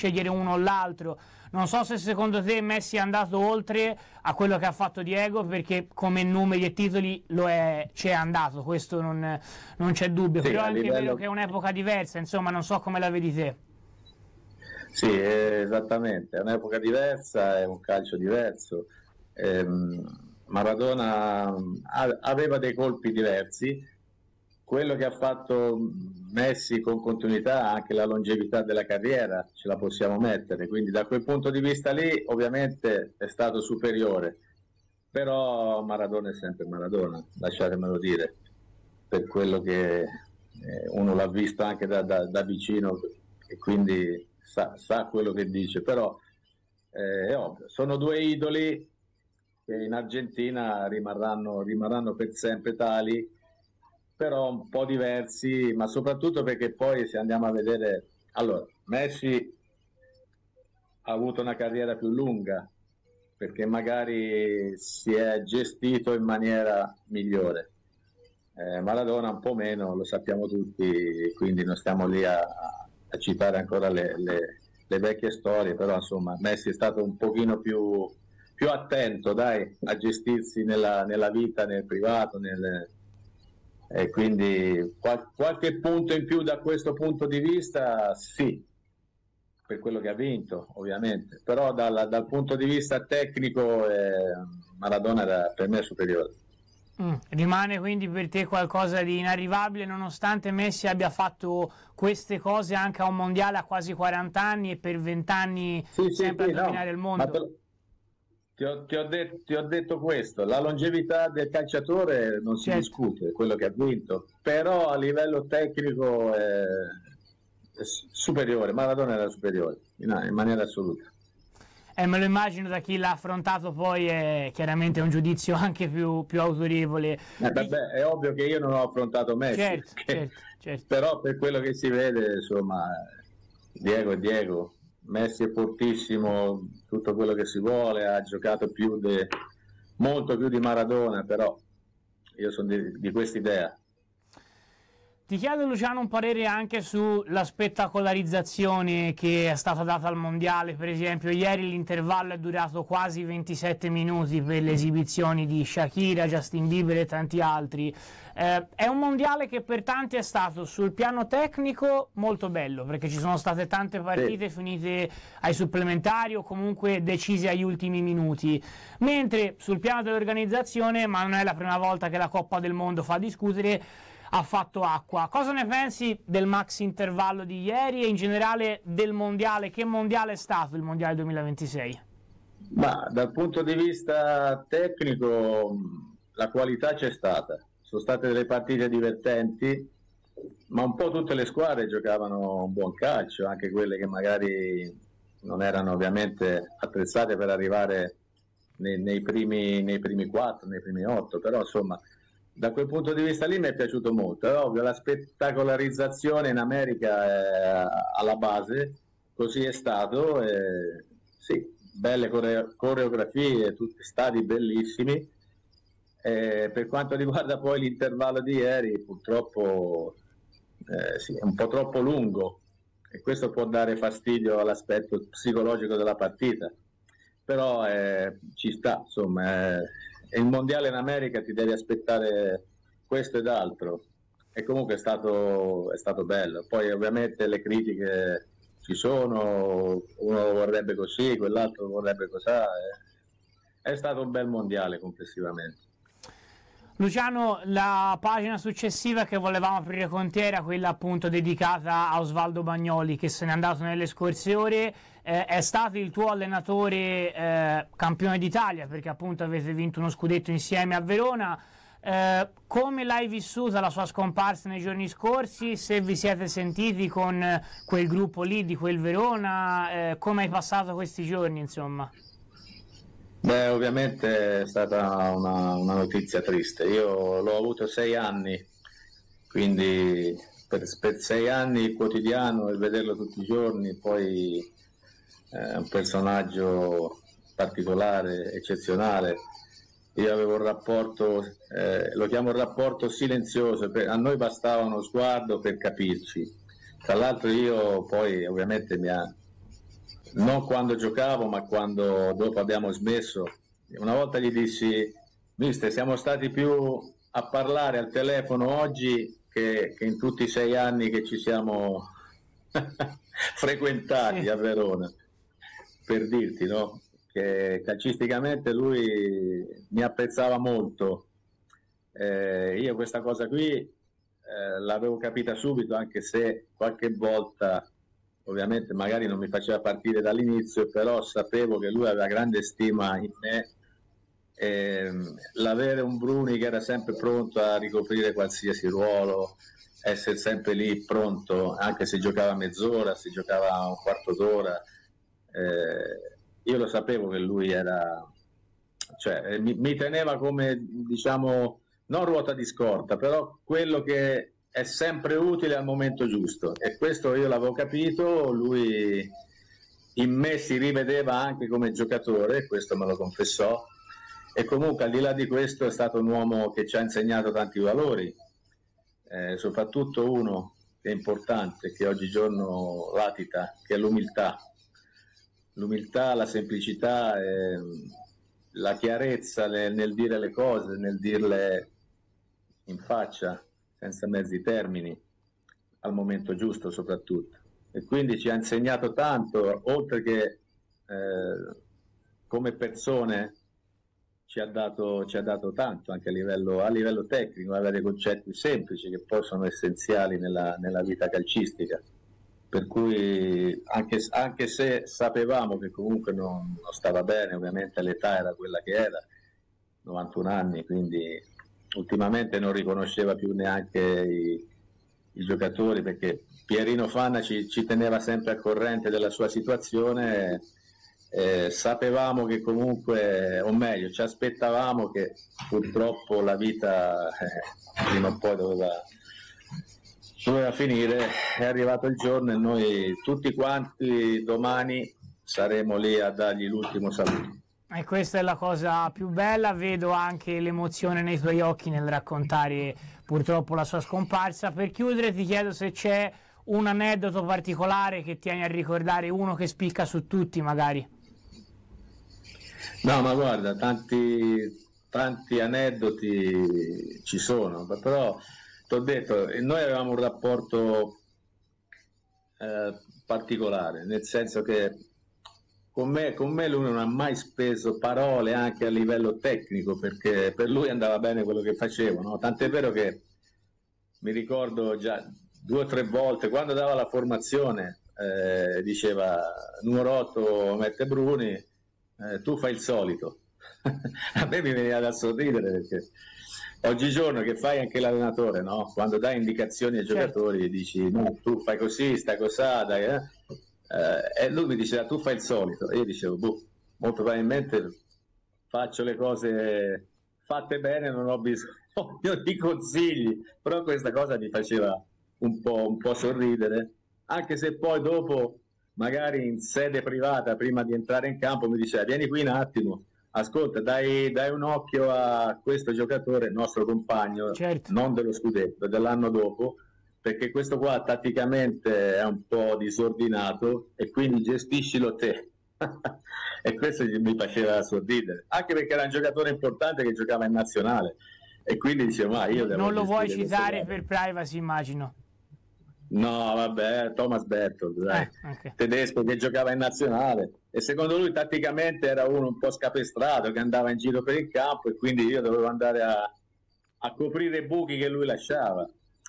scegliere uno o l'altro. Non so se secondo te Messi è andato oltre a quello che ha fatto Diego, perché come numeri e titoli ci è andato, questo non c'è dubbio, sì, però è anche livello... vero che è un'epoca diversa, insomma, non so come la vedi te. Sì, esattamente, è un'epoca diversa, è un calcio diverso. Maradona aveva dei colpi diversi. Quello che ha fatto Messi con continuità, anche la longevità della carriera, ce la possiamo mettere, quindi da quel punto di vista lì ovviamente è stato superiore, però Maradona è sempre Maradona, lasciatemelo dire, per quello che uno l'ha visto anche da vicino e quindi sa quello che dice, però è ovvio, sono due idoli che in Argentina rimarranno per sempre tali, però un po' diversi, ma soprattutto perché poi se andiamo a vedere, allora, Messi ha avuto una carriera più lunga, perché magari si è gestito in maniera migliore. Maradona un po' meno, lo sappiamo tutti, quindi non stiamo lì a citare ancora le vecchie storie, però insomma Messi è stato un pochino più attento, dai, a gestirsi nella vita, nel privato, e quindi qualche punto in più da questo punto di vista, sì, per quello che ha vinto, ovviamente, però dal punto di vista tecnico Maradona era per me superiore. Rimane quindi per te qualcosa di inarrivabile, nonostante Messi abbia fatto queste cose anche a un mondiale a quasi 40 anni e per 20 anni sempre a dominare il mondo. Ti ho detto questo, la longevità del calciatore non si discute, quello che ha vinto, però a livello tecnico è superiore, Maradona era superiore in maniera assoluta. Me lo immagino, da chi l'ha affrontato poi è chiaramente un giudizio anche più autorevole. È ovvio che io non ho affrontato Messi, certo. Però per quello che si vede, insomma, Diego è Diego, Messi è fortissimo, tutto quello che si vuole, ha giocato molto più di Maradona, però io sono di questa idea. Ti chiedo, Luciano, un parere anche sulla spettacolarizzazione che è stata data al mondiale. Per esempio ieri l'intervallo è durato quasi 27 minuti per le esibizioni di Shakira, Justin Bieber e tanti altri. È un mondiale che per tanti è stato sul piano tecnico molto bello, perché ci sono state tante partite finite ai supplementari o comunque decise agli ultimi minuti, mentre sul piano dell'organizzazione, ma non è la prima volta che la Coppa del Mondo fa discutere, ha fatto acqua. Cosa ne pensi del maxi intervallo di ieri e in generale del mondiale? Che mondiale è stato il mondiale 2026? Ma dal punto di vista tecnico la qualità c'è stata, sono state delle partite divertenti, ma un po' tutte le squadre giocavano un buon calcio, anche quelle che magari non erano ovviamente attrezzate per arrivare nei primi 4, nei primi 8, però insomma da quel punto di vista lì mi è piaciuto molto. È ovvio, la spettacolarizzazione in America è alla base, così è stato, sì, belle coreografie, tutti stadi bellissimi. Per quanto riguarda poi l'intervallo di ieri, purtroppo sì, è un po' troppo lungo e questo può dare fastidio all'aspetto psicologico della partita, però ci sta, insomma. E il mondiale in America ti devi aspettare questo ed altro, e comunque è stato bello. Poi ovviamente le critiche ci sono, uno vorrebbe così, quell'altro vorrebbe così, è stato un bel mondiale complessivamente. Luciano, la pagina successiva che volevamo aprire con te era quella appunto dedicata a Osvaldo Bagnoli, che se n'è andato nelle scorse ore. È stato il tuo allenatore campione d'Italia, perché appunto avete vinto uno scudetto insieme a Verona. Come l'hai vissuta la sua scomparsa nei giorni scorsi? Se vi siete sentiti con quel gruppo lì di quel Verona, come hai passato questi giorni, insomma? Beh, ovviamente è stata una notizia triste. Io l'ho avuto 6 anni, quindi per 6 anni il quotidiano e vederlo tutti i giorni, poi è un personaggio particolare, eccezionale. Io avevo un rapporto, lo chiamo un rapporto silenzioso, a noi bastava uno sguardo per capirci. Tra l'altro io poi ovviamente mi ha non quando giocavo, ma quando dopo abbiamo smesso. Una volta gli dissi: mister, siamo stati più a parlare al telefono oggi che in tutti i 6 anni che ci siamo frequentati a Verona, per dirti, no? Che calcisticamente lui mi apprezzava molto. Io questa cosa qui l'avevo capita subito, anche se qualche volta ovviamente magari non mi faceva partire dall'inizio, però sapevo che lui aveva grande stima in me. L'avere un Bruni che era sempre pronto a ricoprire qualsiasi ruolo, essere sempre lì pronto, anche se giocava mezz'ora, se giocava un quarto d'ora, io lo sapevo che lui era, cioè, mi teneva come, diciamo, non ruota di scorta, però quello che è sempre utile al momento giusto, e questo io l'avevo capito. Lui in me si rivedeva anche come giocatore, questo me lo confessò, e comunque al di là di questo è stato un uomo che ci ha insegnato tanti valori, soprattutto uno che è importante, che oggigiorno latita, che è l'umiltà, la semplicità, la chiarezza nel dire le cose, nel dirle in faccia, senza mezzi termini, al momento giusto soprattutto. E quindi ci ha insegnato tanto, oltre che come persone ci ha dato tanto anche a livello tecnico, aveva dei concetti semplici che poi sono essenziali nella vita calcistica, per cui anche se sapevamo che comunque non stava bene, ovviamente l'età era quella che era, 91 anni, quindi ultimamente non riconosceva più neanche i giocatori, perché Pierino Fanna ci teneva sempre al corrente della sua situazione. Sapevamo che comunque, o meglio, ci aspettavamo che purtroppo la vita prima o poi doveva finire. È arrivato il giorno e noi tutti quanti domani saremo lì a dargli l'ultimo saluto. E questa è la cosa più bella, vedo anche l'emozione nei tuoi occhi nel raccontare purtroppo la sua scomparsa. Per chiudere ti chiedo se c'è un aneddoto particolare che tieni a ricordare, uno che spicca su tutti magari. No, ma guarda, tanti aneddoti ci sono, però ti ho detto, noi avevamo un rapporto particolare, nel senso che con me lui non ha mai speso parole anche a livello tecnico, perché per lui andava bene quello che facevo, no? Tant'è vero che mi ricordo già 2 o 3 volte quando dava la formazione, diceva numero 8 mette Bruni, tu fai il solito. A me mi veniva da sorridere, perché oggigiorno che fai anche l'allenatore, no? Quando dai indicazioni ai giocatori, dici no, tu fai così, stai cosà, dai, e lui mi diceva tu fai il solito, e io dicevo molto probabilmente faccio le cose fatte bene, non ho bisogno di consigli, però questa cosa mi faceva un po' sorridere, anche se poi dopo magari in sede privata prima di entrare in campo mi diceva vieni qui un attimo, ascolta, dai un occhio a questo giocatore, nostro compagno, certo, non dello scudetto, dell'anno dopo, perché questo qua tatticamente è un po' disordinato e quindi gestiscilo te. E questo mi faceva sorridere, anche perché era un giocatore importante che giocava in nazionale, e quindi dicevo ma io devo non lo vuoi citare per privacy, immagino. No, vabbè, Thomas Berthold, okay, tedesco che giocava in nazionale, e secondo lui tatticamente era uno un po' scapestrato che andava in giro per il campo, e quindi io dovevo andare a coprire i buchi che lui lasciava.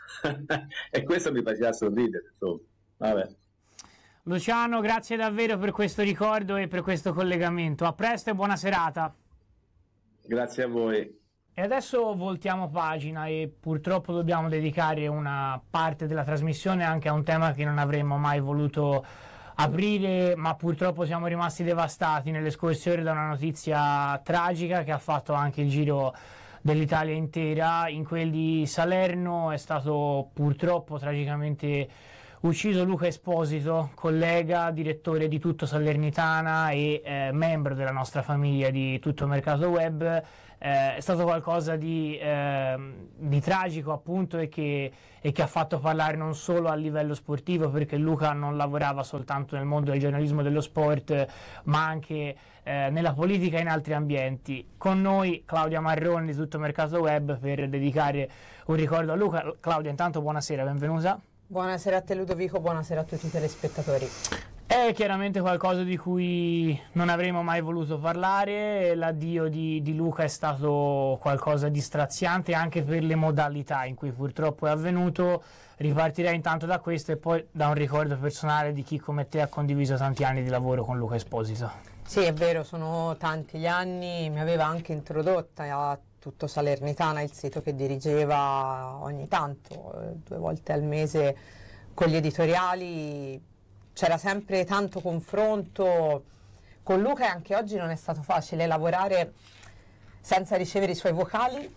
E questo mi faceva sorridere, insomma. Vabbè. Luciano, grazie davvero per questo ricordo e per questo collegamento. A presto e buona serata. Grazie a voi. E adesso voltiamo pagina e purtroppo dobbiamo dedicare una parte della trasmissione anche a un tema che non avremmo mai voluto aprire, ma purtroppo siamo rimasti devastati nelle scorse ore da una notizia tragica che ha fatto anche il giro dell'Italia intera. In quel di Salerno è stato purtroppo tragicamente ucciso Luca Esposito, collega, direttore di Tutto Salernitana e membro della nostra famiglia di Tutto Mercato Web. È stato qualcosa di tragico, appunto, e che ha fatto parlare non solo a livello sportivo, perché Luca non lavorava soltanto nel mondo del giornalismo dello sport, ma anche nella politica e in altri ambienti. Con noi Claudia Marrone di Tutto Mercato Web per dedicare un ricordo a Luca. Claudia, intanto buonasera, benvenuta. Buonasera a te Ludovico, buonasera a tutti i telespettatori. È chiaramente qualcosa di cui non avremmo mai voluto parlare. L'addio di Luca è stato qualcosa di straziante anche per le modalità in cui purtroppo è avvenuto. Ripartirei intanto da questo e poi da un ricordo personale di chi come te ha condiviso tanti anni di lavoro con Luca Esposito. Sì, è vero, sono tanti gli anni, mi aveva anche introdotta a Tutto Salernitana, il sito che dirigeva ogni tanto, 2 volte al mese con gli editoriali. C'era sempre tanto confronto con Luca e anche oggi non è stato facile lavorare senza ricevere i suoi vocali,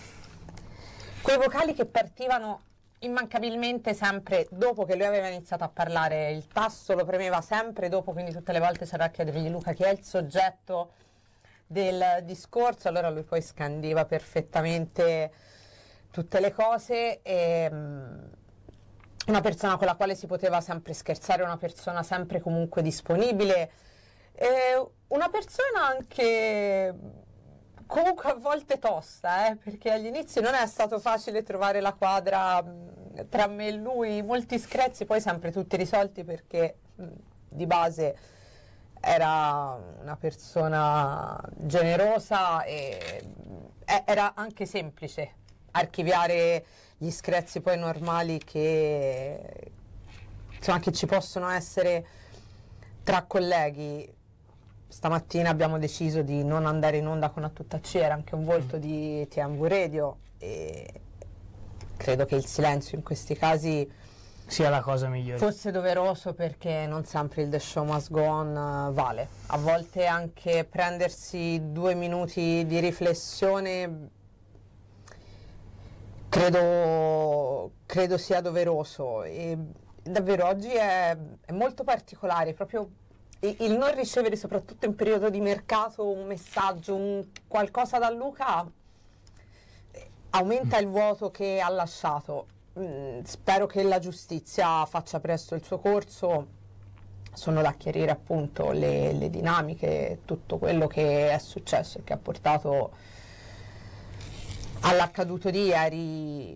quei vocali che partivano immancabilmente sempre dopo che lui aveva iniziato a parlare. Il tasto lo premeva sempre dopo, quindi tutte le volte c'era a chiedergli: Luca, chi è il soggetto del discorso? Allora lui poi scandiva perfettamente tutte le cose e una persona con la quale si poteva sempre scherzare, una persona sempre comunque disponibile, una persona anche comunque a volte tosta, perché agli inizi non è stato facile trovare la quadra tra me e lui, molti screzi poi sempre tutti risolti, perché di base era una persona generosa e era anche semplice archiviare gli screzi poi normali che insomma che ci possono essere tra colleghi. Stamattina abbiamo deciso di non andare in onda con A Tutta C, era anche un volto di TMV Radio e credo che il silenzio in questi casi sia la cosa migliore. Fosse doveroso, perché non sempre il The Show Must Go On vale. A volte anche prendersi 2 minuti di riflessione credo sia doveroso, e davvero oggi è molto particolare proprio il non ricevere, soprattutto in periodo di mercato, un messaggio, qualcosa da Luca aumenta il vuoto che ha lasciato. Spero che la giustizia faccia presto il suo corso. Sono da chiarire appunto le dinamiche, tutto quello che è successo e che ha portato all'accaduto di ieri.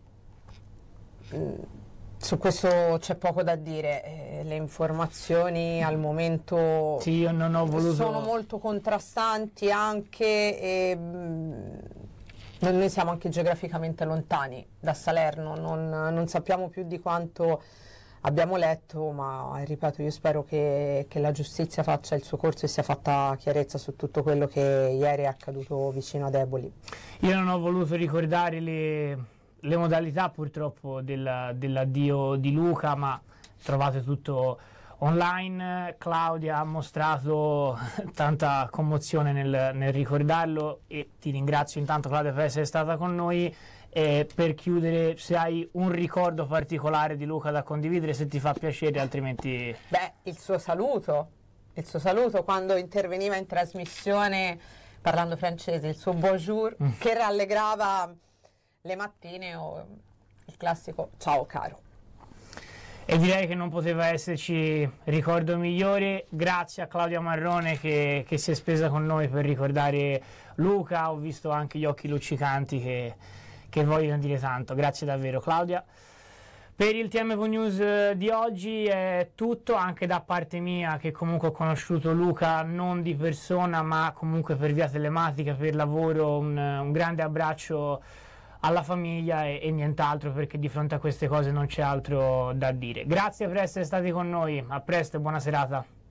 Su questo c'è poco da dire, le informazioni al momento sì, io non ho voluto... sono molto contrastanti anche, e noi siamo anche geograficamente lontani da Salerno, non sappiamo più di quanto abbiamo letto, ma ripeto, io spero che la giustizia faccia il suo corso e sia fatta chiarezza su tutto quello che ieri è accaduto vicino ad Eboli. Io non ho voluto ricordare le modalità purtroppo dell'addio di Luca, ma trovate tutto online. Claudia ha mostrato tanta commozione nel ricordarlo e ti ringrazio intanto, Claudia, per essere stata con noi. Per chiudere, se hai un ricordo particolare di Luca da condividere, se ti fa piacere, altrimenti... Il suo saluto quando interveniva in trasmissione parlando francese, il suo bonjour che rallegrava le mattine, o il classico ciao caro. E direi che non poteva esserci ricordo migliore. Grazie a Claudia Marrone che si è spesa con noi per ricordare Luca. Ho visto anche gli occhi luccicanti che vogliono dire tanto. Grazie davvero, Claudia. Per il TMV News di oggi è tutto, anche da parte mia, che comunque ho conosciuto Luca non di persona ma comunque per via telematica, per lavoro. Un grande abbraccio alla famiglia e nient'altro, perché di fronte a queste cose non c'è altro da dire. Grazie per essere stati con noi, a presto e buona serata.